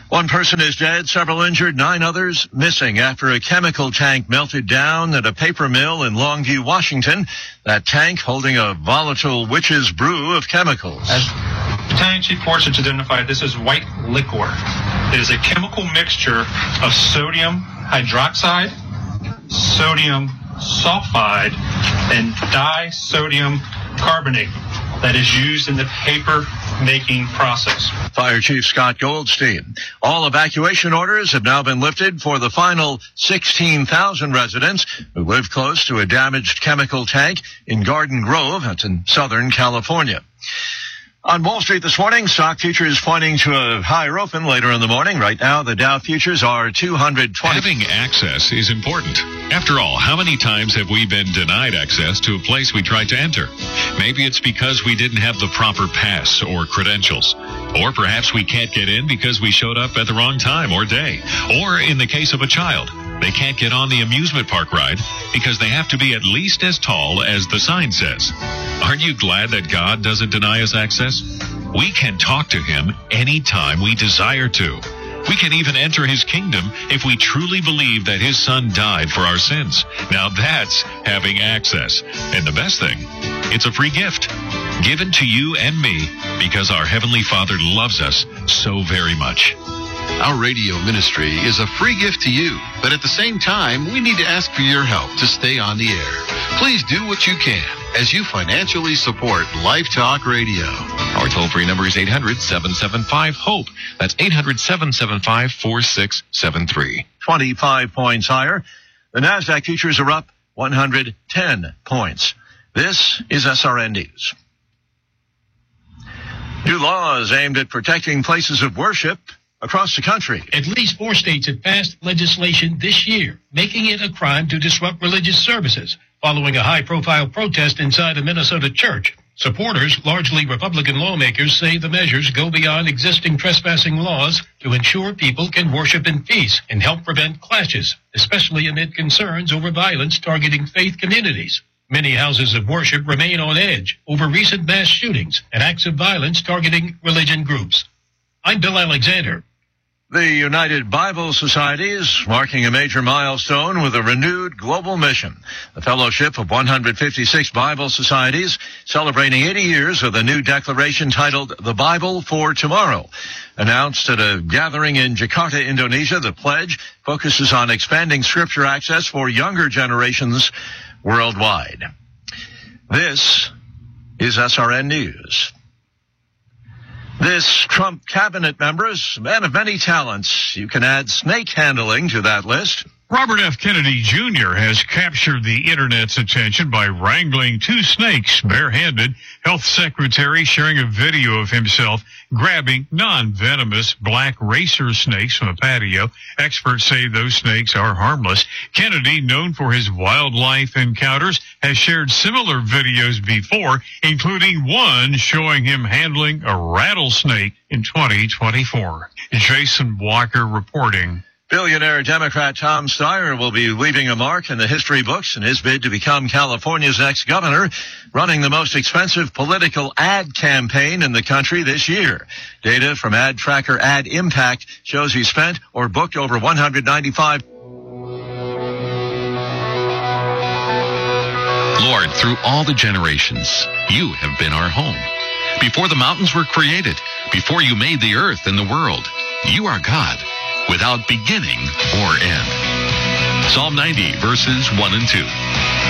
One person is dead, several injured, 9 others missing after a chemical tank melted down at a paper mill in Longview, Washington. That tank holding a volatile witch's brew of chemicals. As battalion chief forces identified, this is white liquor. It is a chemical mixture of sodium hydroxide, sodium sulfide, and disodium carbonate that is used in the paper making process. Fire Chief Scott Goldstein. All evacuation orders have now been lifted for the final 16,000 residents who live close to a damaged chemical tank in Garden Grove. That's in Southern California. On Wall Street this morning, stock futures pointing to a higher open later in the morning. Right now, the Dow futures are 220. Having access is important. After all, how many times have we been denied access to a place we tried to enter? Maybe it's because we didn't have the proper pass or credentials. Or perhaps we can't get in because we showed up at the wrong time or day. Or in the case of a child, they can't get on the amusement park ride because they have to be at least as tall as the sign says. Aren't you glad that God doesn't deny us access? We can talk to him anytime we desire to. We can even enter his kingdom if we truly believe that his son died for our sins. Now that's having access. And the best thing, it's a free gift given to you and me because our Heavenly Father loves us so very much. Our radio ministry is a free gift to you, but at the same time, we need to ask for your help to stay on the air. Please do what you can as you financially support Life Talk Radio. Our toll-free number is 800-775-HOPE. That's 800-775-4673. 25 points higher. The NASDAQ futures are up 110 points. This is SRN News. New laws aimed at protecting places of worship across the country. At least 4 states have passed legislation this year, making it a crime to disrupt religious services, following a high-profile protest inside a Minnesota church. Supporters, largely Republican lawmakers, say the measures go beyond existing trespassing laws to ensure people can worship in peace and help prevent clashes, especially amid concerns over violence targeting faith communities. Many houses of worship remain on edge over recent mass shootings and acts of violence targeting religion groups. I'm Bill Alexander. The United Bible Society is marking a major milestone with a renewed global mission. The Fellowship of 156 Bible Societies celebrating 80 years of the new declaration titled The Bible for Tomorrow. Announced at a gathering in Jakarta, Indonesia, the pledge focuses on expanding scripture access for younger generations worldwide. This is SRN News. This Trump cabinet member is a man of many talents. You can add snake handling to that list. Robert F. Kennedy Jr. has captured the Internet's attention by wrangling 2 snakes barehanded. Health Secretary sharing a video of himself grabbing non-venomous black racer snakes from a patio. Experts say those snakes are harmless. Kennedy, known for his wildlife encounters, has shared similar videos before, including one showing him handling a rattlesnake in 2024. Jason Walker reporting. Billionaire Democrat Tom Steyer will be leaving a mark in the history books in his bid to become California's next governor, running the most expensive political ad campaign in the country this year. Data from ad tracker Ad Impact shows he spent or booked over $195. Lord, through all the generations, you have been our home. Before the mountains were created, before you made the earth and the world, you are God, without beginning or end. Psalm 90, verses 1 and 2.